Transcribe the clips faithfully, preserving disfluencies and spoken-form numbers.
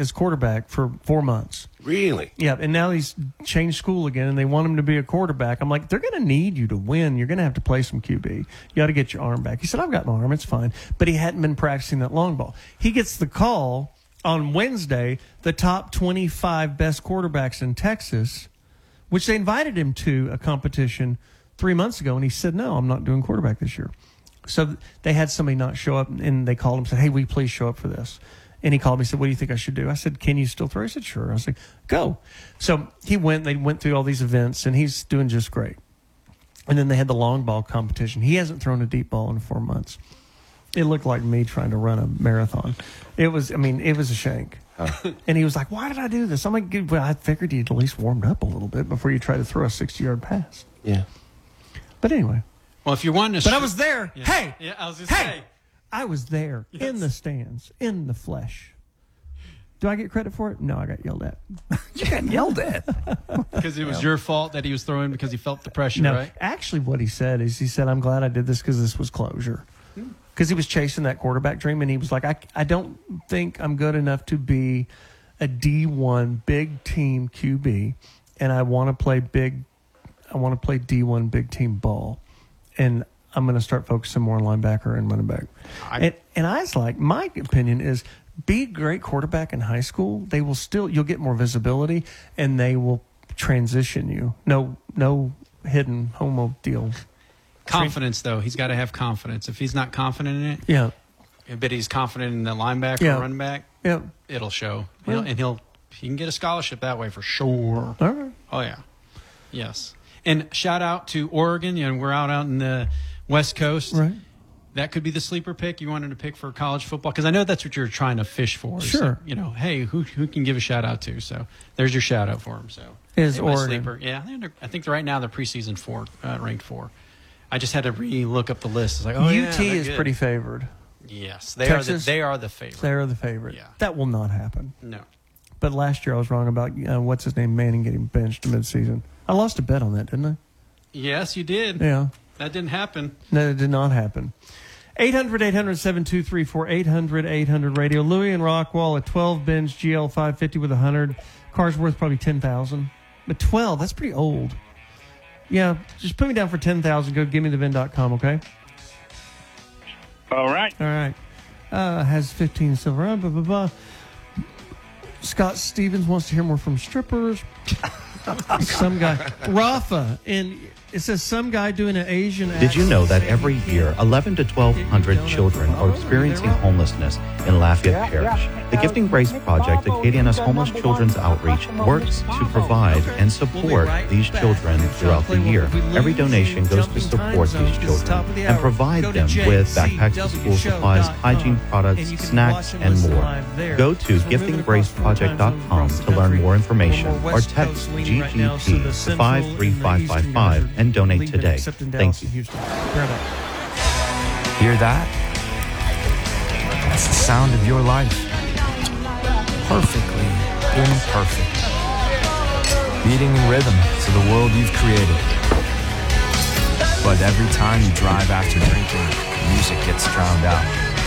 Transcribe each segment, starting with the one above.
as quarterback for four months. Really? Yeah, and now he's changed school again, and they want him to be a quarterback. I'm like, they're going to need you to win. You're going to have to play some Q B. You got to get your arm back. He said, I've got my arm. It's fine. But he hadn't been practicing that long ball. He gets the call on Wednesday, the top twenty-five best quarterbacks in Texas, which they invited him to a competition three months ago, and he said, no, I'm not doing quarterback this year. So they had somebody not show up, and they called him and said, hey, will you please show up for this? And he called me and said, what do you think I should do? I said, can you still throw? He said, sure. I was like, go. So he went. They went through all these events, and he's doing just great. And then they had the long ball competition. He hasn't thrown a deep ball in four months. It looked like me trying to run a marathon. It was, I mean, it was a shank. Huh. And he was like, why did I do this? I'm like, well, I figured you'd at least warmed up a little bit before you try to throw a sixty-yard pass. Yeah. But anyway. Well, if you want to... But I was there. Yeah. Hey. Yeah, I was just hey. saying. I was there yes. in the stands, in the flesh. Do I get credit for it? No, I got yelled at. You got yelled at? Because it was yeah. your fault that he was throwing because he felt the pressure, no, right? Actually, what he said is he said, I'm glad I did this because this was closure. Because he was chasing that quarterback dream, and he was like, I, I don't think I'm good enough to be a D one big team Q B, and I want to play big, I want to play D one big team ball. And I'm going to start focusing more on linebacker and running back. I, and, and I was like, my opinion is be a great quarterback in high school. They will still, you'll get more visibility, and they will transition you. No, no hidden homo deal. Confidence, though. He's got to have confidence. If he's not confident in it, yeah. but he's confident in the linebacker yeah. or running back, yeah. it'll show. Yeah. He'll, and he'll he can get a scholarship that way for sure. All right. Oh, yeah. Yes. And shout out to Oregon. You know, we're out out in the West Coast. Right. That could be the sleeper pick you wanted to pick for college football, because I know that's what you're trying to fish for. Sure. So, you know, hey, who who can give a shout out to? So there's your shout out for him. So is anyway, Oregon sleeper? Yeah, I think right now they're preseason four, uh, ranked four. I just had to re-look up the list. It's like, oh, U T yeah, is good. pretty favored. Yes, they Texas, are. The, they are the favorite. They are the favorite. Yeah. That will not happen. No. But last year I was wrong about uh, what's his name Manning getting benched midseason. I lost a bet on that, didn't I? Yes, you did. Yeah. That didn't happen. No, it did not happen. eight hundred, eight hundred, seven two three four, eight hundred, eight hundred radio. Louis and Rockwall, a twelve Benz G L five fifty with one hundred. Car's worth probably ten thousand dollars. But twelve, that's pretty old. Yeah, just put me down for ten thousand dollars. Go give me the vin dot com, okay? All right. All right. Uh, has fifteen silver on, blah, blah, blah. Scott Stevens wants to hear more from strippers. Some guy. Rafa, and it says some guy doing an Asian accent. Did you know that every year, eleven to twelve hundred children are experiencing homelessness in Lafayette Parish? The Gifting Grace Project, a K D N S Homeless Children's Outreach, works to provide and support these children throughout the year. Every donation goes to support these children and provide them with backpacks to school supplies, hygiene products, snacks, and more. Go to gifting grace project dot com to learn more information or text G G P to five three five five five and donate today. Thank you. Hear that? That's the sound of your life. Perfectly imperfect. Beating in rhythm to the world you've created. But every time you drive after drinking, music gets drowned out.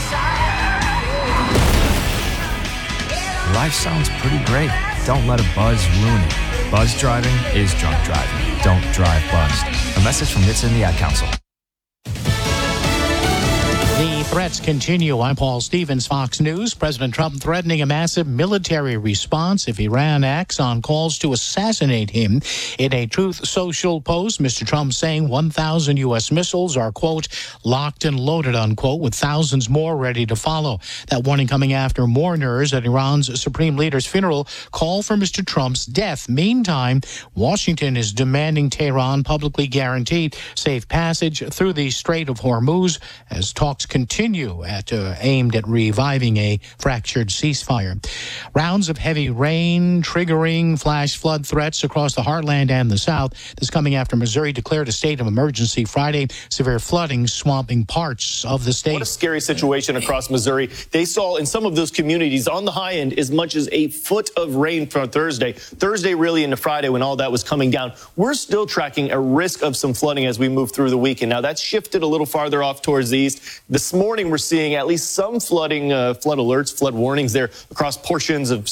Life sounds pretty great. Don't let a buzz ruin it. Buzz driving is drunk driving. Don't drive buzzed. A message from N H T S A and the Ad Council. The threats continue. I'm Paul Stevens, Fox News. President Trump threatening a massive military response if Iran acts on calls to assassinate him. In a Truth Social post, Mister Trump saying one thousand U S missiles are, quote, locked and loaded, unquote, with thousands more ready to follow. That warning coming after mourners at Iran's supreme leader's funeral call for Mister Trump's death. Meantime, Washington is demanding Tehran publicly guarantee safe passage through the Strait of Hormuz as talks continue at uh, aimed at reviving a fractured ceasefire. Rounds of heavy rain triggering flash flood threats across the heartland and the South. This coming after Missouri declared a state of emergency Friday. Severe flooding swamping parts of the state. What a scary situation across Missouri. They saw in some of those communities on the high end as much as a foot of rain from Thursday. Thursday really into Friday when all that was coming down. We're still tracking a risk of some flooding as we move through the weekend. Now that's shifted a little farther off towards the east. This morning, we're seeing at least some flooding, uh, flood alerts, flood warnings there across portions of